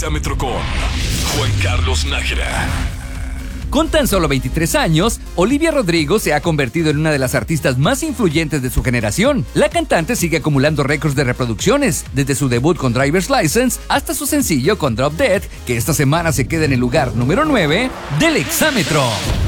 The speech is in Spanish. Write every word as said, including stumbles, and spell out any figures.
Exámetro con Juan Carlos Nájera. Con tan solo veintitrés años, Olivia Rodrigo se ha convertido en una de las artistas más influyentes de su generación. La cantante sigue acumulando récords de reproducciones, desde su debut con Driver's License hasta su sencillo con Drop Dead, que esta semana se queda en el lugar número nueve del Exámetro.